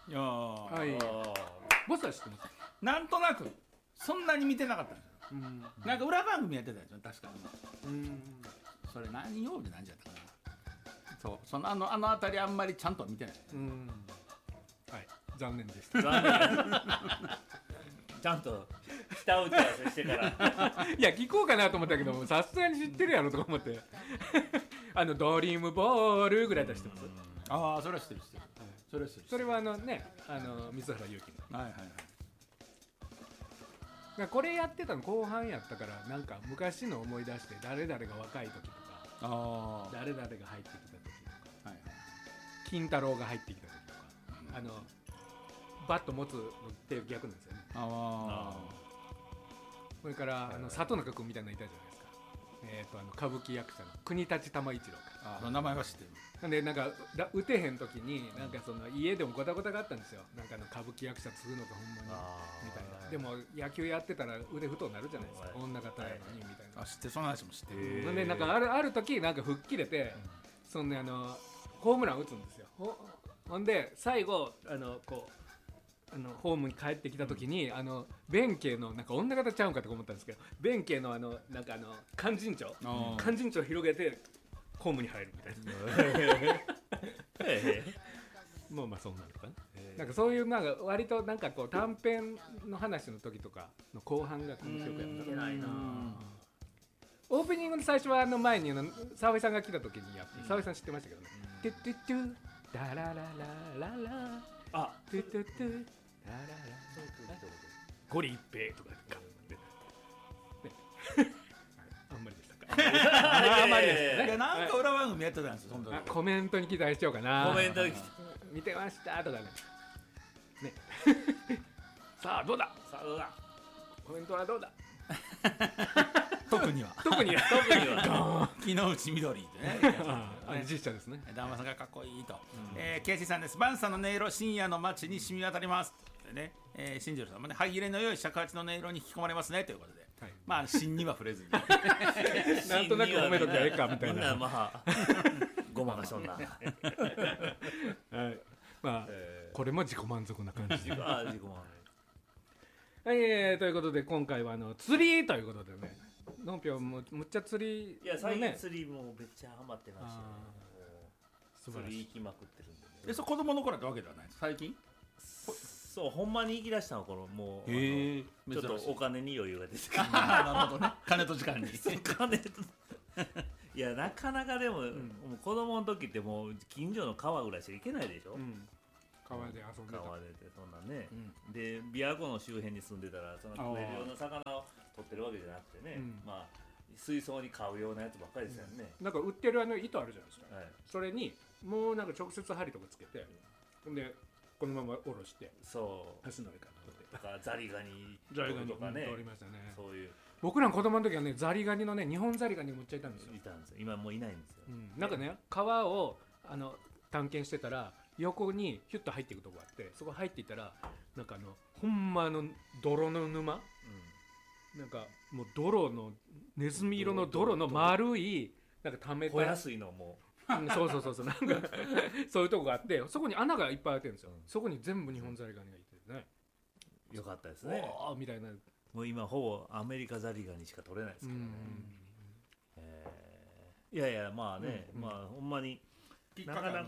いやはい。ボスは知ってます。 なんとなくそんなに見てなかったんですよ、 うん、 なんか裏番組やってたでしょ確かに、 うん、 それ何曜日何時やったかな、そうそのあの辺りあんまりちゃんとは見てない、 うん、はい、残念でした。 残念ちゃんと下打ち合わせしてからいや聞こうかなと思ったけどさすがに知ってるやろとか思ってドリームボールぐらい出してます。 ああそれは知ってる知ってる、それは知ってる。 それはね水原勇気の、 はいはいはい、 これやってたの後半やったからなんか昔の思い出して誰々が若い時とかあ誰々が入ってきた時とか、 はいはい、 金太郎が入ってきた時とか、バット持つのって逆なんですよね。 あそれから里中君みたいなのいたじゃないですか、歌舞伎役者の国立玉一郎か、 あ名前は知ってる。 なんでなんか打てへん時になんかその家でもゴタゴタがあったんですよ。なんか歌舞伎役者継ぐのかほんまにみたいな。でも野球やってたら腕太くなるじゃないですか、女方やのにみたいな。 あ知ってる、その話も知ってる。 なんでなんかある時なんか吹っ切れて、そんでホームラン打つんですよ。ほんで最後こうホームに帰ってきた時に弁慶のなんか女方ちゃうんかと思ったんですけど、弁慶のなんか勧進帳広げてホームに入るみたいなまあそんなのかな。なんかそういうなんか割となんかこう短編の話の時とかの後半が面白くやった。 いけないな。 オープニングの最初は前に澤井さんが来た時にやって澤井さん知ってましたけどね。トゥトゥトゥダラララララあトゥトゥトゥゴリ一平とかあんまりでしたか。 あんまりですいやなんか裏番組やってたんですよその時。 コメントに期待しようかな。 コメント見てましたとかね。さあどうだ。 さあどうだ。 コメントはどうだ。 特には木之内緑ってね実写ですね。 旦那さんがかっこいいと、ケイシーさんです。バンさんの音色深夜の街に染み渡りますってね、新次郎さんもね歯切れの良い尺八の音色に引き込まれますねということで、はい、まあ芯には触れずになんとなく褒めときゃええかみたいな。 みんなまあごまかしとんな。はい、 まあ、これも自己満足な感じ。 自己満足。 ということで今回は釣りということでね、のんぴょんもむっちゃ釣り、 いや最近釣りもめっちゃハマってまして、釣り行きまくってるんでね。 そ子供の頃ってわけではない最近。 そうほんまに行き出したの頃もうちょっとお金に余裕が出てくる。 なるほどね。金と時間に金といやなかなかでも、もう子供の時ってもう近所の川ぐらいしか行けないでしょ、 川で遊んでた。 川でてそんなね、で琵琶湖の周辺に住んでたらその食えるような魚を取ってるわけじゃなくてね、まあ水槽に買うようなやつばっかりですよね。 なんか売ってる糸あるじゃないですか、 はい、 それにもうなんか直接針とかつけて、でこのまま下ろしてそう橋の上からとかザリガニとかね、そういう僕らの子供の時はねザリガニのね日本ザリガニがむっちゃいたんですよ。 いたんですよ。今もういないんですよ、 なんかね川を探検してたら横にヒュッと入っていくとこがあって、そこ入っていったらなんかほんま泥の沼、なんかもう泥のネズミ色の泥の丸いなんか溜めた小安いのもそうなんかそういうとこがあって、そこに穴がいっぱい開いてるんですよ、そこに全部日本ザリガニがいてね、 よかったですね。 おーみたいな。 もう今ほぼアメリカザリガニしか取れないですけどね、いやいやまあね、まあほんまにきっかけは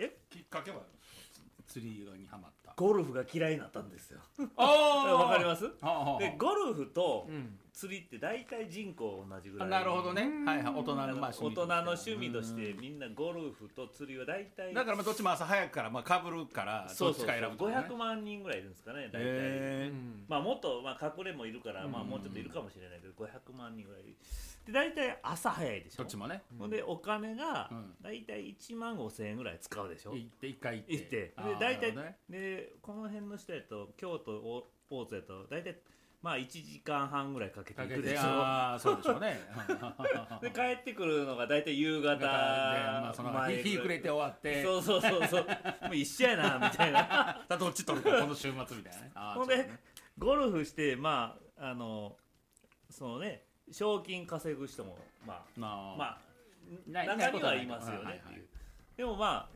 釣りにハマった。 ゴルフが嫌いになったんですよ。 わわかります？でゴルフと釣りって大体人口同じぐらい。 なるほどね。はいはい。大人の趣味としてみんなゴルフと釣りは大体。 だからまあどっちも朝早くからまあ被るからどっちか選ぶとね。 500万人ぐらいいるんですかね大体。まあもっとまあ隠れもいるからまあもうちょっといるかもしれないけど500万人ぐらい。で大体朝早いでしょ。 どっちもね。 でお金が大体1万5,000円ぐらい使うでしょ。 行って1回行って。で大体でこの辺の人やと京都大津やと大体まあ1時間半ぐらいかけていくでしょ。 ああそうでしょうね。 で帰ってくるのが大体夕方で、 まあその日暮れて終わって、 そうもう一緒やなみたいな。 どっち取るかこの週末みたいなね。 ほんでゴルフしてまあそのね賞金稼ぐ人もまあ中にはいますよねっていう。でもまあ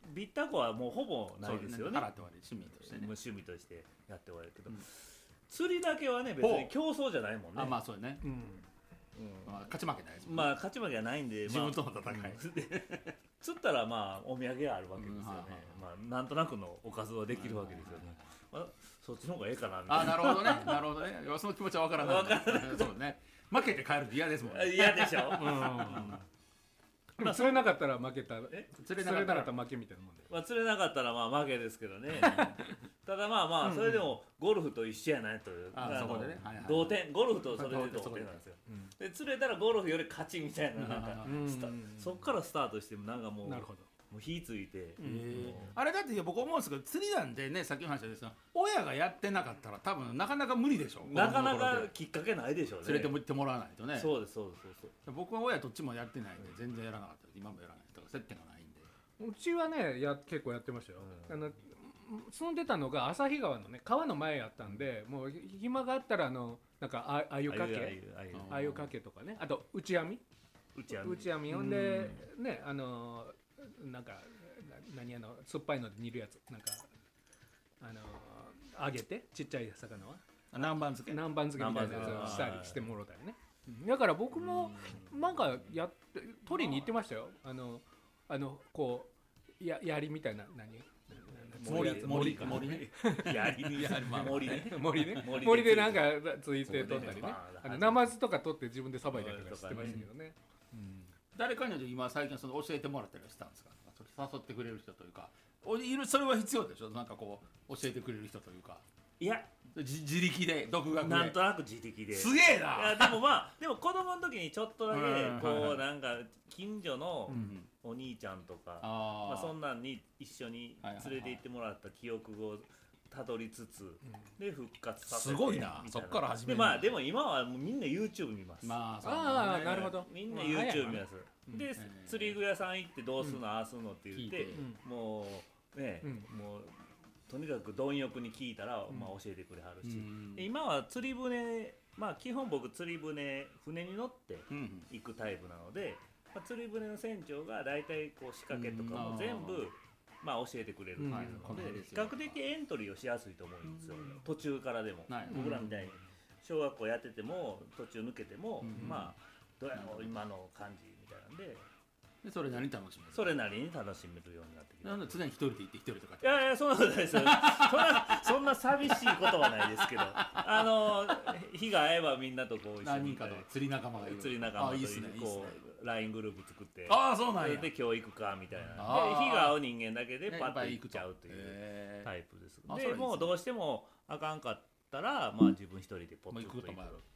ビッタコはもうほぼないですよね。 払って終わり、趣味としてね。 趣味としてやって終わるけど、釣りだけはね別に競争じゃないもんね。 あ、まあそうよね。まあ勝ち負けないですもんね。 まあ勝ち負けはないんで、 自分との戦い。 釣ったらまあお土産があるわけですよね。まあなんとなくのおかずはできるわけですよね。まあそっちの方がええかなみたいな。 あ、なるほどね。なるほどね。その気持ちは分からない。そうね。負けて帰るって嫌ですもんね。 嫌でしょ。 でも釣れなかったら負けた、 釣れななかったらかったら負けみたいなもんで。 まあ釣れなかったらまあ負けですけどね。ただまあまあそれでもゴルフと一緒やないという、 そこでね、 同点、ゴルフとそれで同点なんですよ。で釣れたらゴルフより勝ちみたいな、なんかそっからスタートしてもなんかもう、 なるほど。 もう火ついて、 あれだって僕思うんですけど、釣りなんてね、さっきの話ですが、親がやってなかったら多分なかなか無理でしょ。 なかなかきっかけないでしょうね。 連れて行ってもらわないとね。 そうですそうですそう。 僕は親どっちもやってないんで全然やらなかったです。今もやらないとか接点がないんで。 うちはね結構やってましたよ。住んでたのが旭川のね川の前やったんで、もう暇があったらなんかあゆかけとかね、あと打ち網ほんでね、なんか酸っぱいので煮るやつ、なんか揚げてちっちゃい魚は南蛮漬けみたいなやつをしたりしてもろたりね。だから僕もなんか取りに行ってましたよ。こう槍みたいな森ね。 森でなんかついて取ったりね。ナマズとか取って自分でさばいたりとかしてましたけどね。 誰かに今最近教えてもらったりしたんですか。誘ってくれる人というか、それは必要でしょ。なんかこう教えてくれる人というか。 いや自力で独学でなんとなく自力で。 すげえな。 いやでも子供の時にちょっとだけこうなんか近所のお兄ちゃんとか、まあそんなんに一緒に連れて行ってもらった記憶をたどりつつで復活させて、 すごいな。そっから始める。 でも今はもうみんな YouTube 見ます。 ああなるほど。 みんな YouTube 見ます。で釣り具屋さん行ってどうすんのああすんのって言って、もうねもうとにかく貪欲に聞いたらまあ教えてくれはるし、今は釣り船、まあ基本僕釣り船に乗って行くタイプなので、釣り船の船長が大体こう仕掛けとかも全部まあ教えてくれるっていうので、比較的エントリーをしやすいと思うんですよ。途中からでも僕らみたいに小学校やってても途中抜けてもまあどうやろう今の感じみたいなんで。 それなりに楽しめる。 それなりに楽しめるようになってきて。 なんで常に一人で行って一人とか。 いやそんなことないですよ。そんな寂しいことはないですけど、日が合えばみんなとこう一緒に何人かの釣り仲間がいる。 釣り仲間とこう LINE グループ作って、 そうなんや。 で今日行くかみたいな。で日が合う人間だけでパッと行っちゃうというタイプです。でもうどうしてもあかんかったらまあ自分一人でポッと行くと